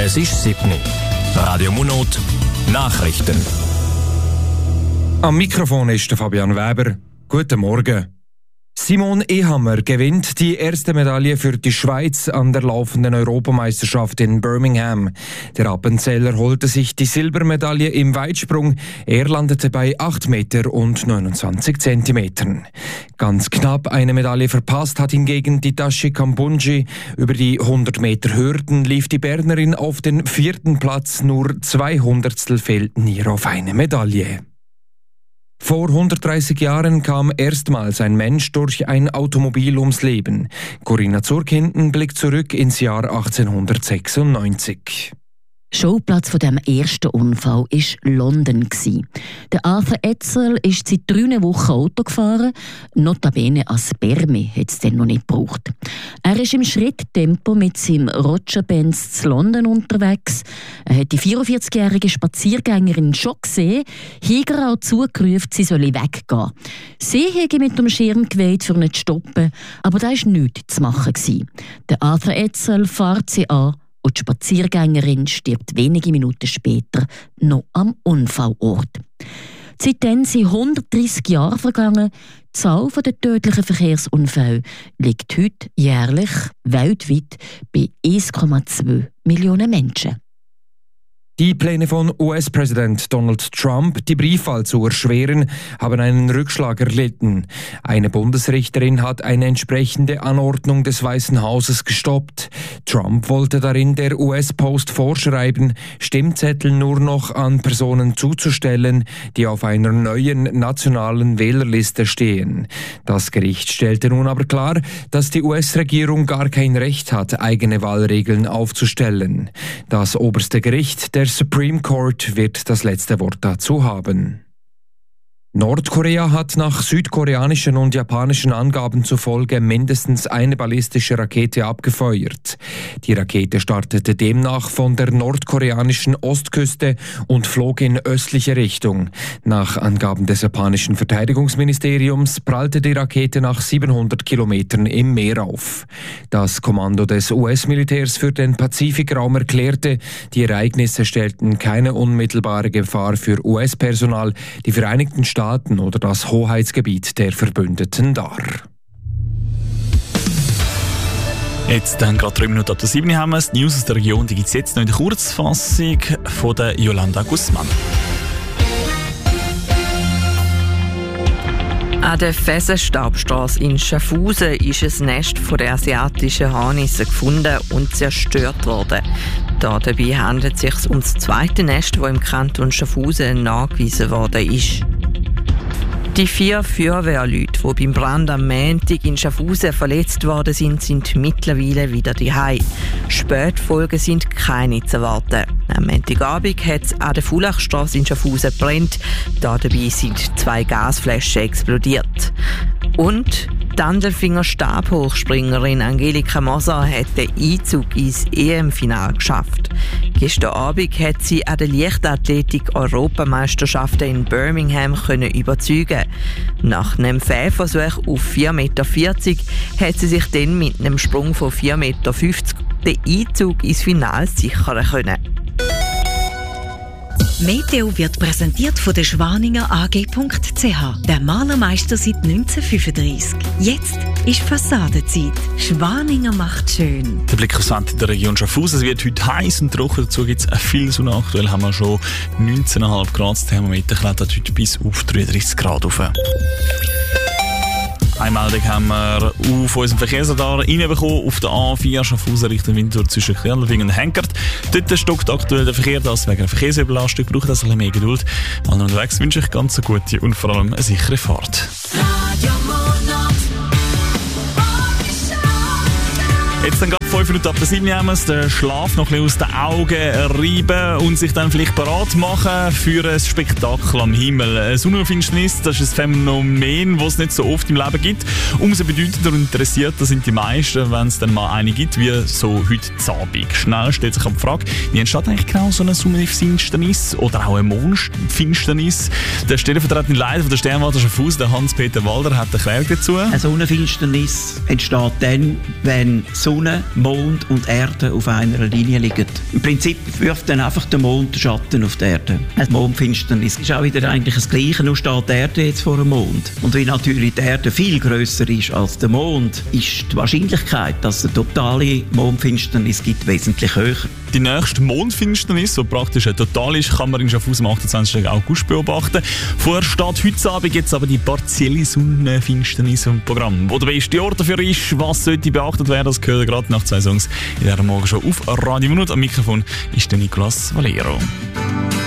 Es ist 7 Uhr. Radio Monot, Nachrichten. Am Mikrofon ist der Fabian Weber. Guten Morgen. Simon Ehammer gewinnt die erste Medaille für die Schweiz an der laufenden Europameisterschaft in Birmingham. Der Appenzeller holte sich die Silbermedaille im Weitsprung. Er landete bei 8 Meter und 29 Zentimetern. Ganz knapp eine Medaille verpasst hat hingegen die Tashi Kambunji. Über die 100 Meter Hürden lief die Bernerin auf den 4. Platz. Nur 200 fehlten ihr auf eine Medaille. Vor 130 Jahren kam erstmals ein Mensch durch ein Automobil ums Leben. Corinna Zurkinden blickt zurück ins Jahr 1896. Schauplatz von dem ersten Unfall war London. Der Arthur Edsel ist seit 3 Wochen Auto gefahren. Notabene als Spermi hat es dann noch nicht gebraucht. Er ist im Schritttempo mit seinem Roger-Benz zu London unterwegs. Er hat die 44-jährige Spaziergängerin schon gesehen, hat ihr auch zugerufen, sie solle weggehen. Sie hätte mit dem Schirm gewählt, für nicht zu stoppen, aber da war nichts zu machen. Der Arthur Edsel fährt sie an, und die Spaziergängerin stirbt wenige Minuten später noch am Unfallort. Seitdem sind 130 Jahre vergangen. Die Zahl der tödlichen Verkehrsunfälle liegt heute jährlich weltweit bei 1,2 Millionen Menschen. Die Pläne von US-Präsident Donald Trump, die Briefwahl zu erschweren, haben einen Rückschlag erlitten. Eine Bundesrichterin hat eine entsprechende Anordnung des Weißen Hauses gestoppt. Trump wollte darin der US-Post vorschreiben, Stimmzettel nur noch an Personen zuzustellen, die auf einer neuen nationalen Wählerliste stehen. Das Gericht stellte nun aber klar, dass die US-Regierung gar kein Recht hat, eigene Wahlregeln aufzustellen. Das oberste Gericht, der Supreme Court, wird das letzte Wort dazu haben. Nordkorea hat nach südkoreanischen und japanischen Angaben zufolge mindestens eine ballistische Rakete abgefeuert. Die Rakete startete demnach von der nordkoreanischen Ostküste und flog in östliche Richtung. Nach Angaben des japanischen Verteidigungsministeriums prallte die Rakete nach 700 Kilometern im Meer auf. Das Kommando des US-Militärs für den Pazifikraum erklärte, die Ereignisse stellten keine unmittelbare Gefahr für US-Personal, die Vereinigten Staaten oder das Hoheitsgebiet der Verbündeten dar. Jetzt dann gerade 3 Minuten ab der 7 haben wir es. Die News aus der Region, die gibt es jetzt noch in der Kurzfassung von der Yolanda Guzman. An der Fesenstabstrasse in Schaffhausen ist ein Nest von der asiatischen Hornisse gefunden und zerstört worden. Dabei handelt es sich um das zweite Nest, das im Kanton Schaffhausen nachgewiesen worden ist. Die 4 Feuerwehrleute, die beim Brand am Montag in Schaffhausen verletzt worden sind mittlerweile wieder daheim. Spätfolgen sind keine zu erwarten. Am Montagabend hat es an der Fulachstrasse in Schaffhausen gebrannt. Dabei sind 2 Gasflaschen explodiert. Und die Andelfinger Stabhochspringerin Angelika Moser hat den Einzug ins EM-Finale geschafft. Gestern Abend hat sie an der Leichtathletik-Europameisterschaften in Birmingham überzeugen. Nach einem Fehlversuch auf 4,40 Meter hat sie sich dann mit einem Sprung von 4,50 Meter den Einzug ins Finale sichern können. Meteo wird präsentiert von der Schwaninger AG.ch, der Malermeister seit 1935. Jetzt ist Fassadenzeit. Schwaninger macht schön. Der Blick aufs Wetter in der Region Schaffhausen. Es wird heute heiß und trocken. Dazu gibt es viel Sonne. Aktuell haben wir schon 19,5 Grad. Das Thermometer klettert heute bis auf 33 Grad rauf. Eine Meldung haben wir auf unserem Verkehrsradar reinbekommen, auf der A4 Schaffhausen Richtung Winterthur zwischen Kirlwing und Henkert. Dort stockt aktuell der Verkehr, das wegen der Verkehrsüberlastung. Braucht das ein bisschen mehr Geduld. Allen unterwegs wünsche ich ganz eine gute und vor allem eine sichere Fahrt. Jetzt dann gerade 5 Minuten ab der 7 haben wir es, den Schlaf noch ein bisschen aus den Augen reiben und sich dann vielleicht bereit machen für ein Spektakel am Himmel. Eine Sonnenfinsternis, das ist ein Phänomen, das es nicht so oft im Leben gibt. Umso bedeutender und interessierter sind die meisten, wenn es dann mal eine gibt, wie so heute Abend. Schnell stellt sich die Frage, wie entsteht eigentlich genau so eine Sonnenfinsternis oder auch eine Mondfinsternis? Der stellvertretende Leiter von der Sternwarte Schaffhausen, Hans-Peter Walder, hat eine Erklärung dazu. Eine Sonnenfinsternis entsteht dann, wenn Sonne Sonne, Mond und Erde auf einer Linie liegen. Im Prinzip wirft dann einfach der Mond Schatten auf die Erde. Eine Mondfinsternis ist auch wieder eigentlich das Gleiche, nur steht die Erde jetzt vor dem Mond. Und wie natürlich die Erde viel grösser ist als der Mond, ist die Wahrscheinlichkeit, dass es eine totale Mondfinsternis gibt, wesentlich höher. Die nächste Mondfinsternis, die praktisch total ist, kann man in Schaffhausen am 28. August beobachten. Vorher steht heute Abend jetzt aber die partielle Sonnenfinsternis im Programm. Wo der beste Ort dafür ist, was sollte beachtet werden, das gehört gerade nach 2 Songs in dieser Morgen schon auf Radio Minute. Am Mikrofon ist der Nicolas Valero.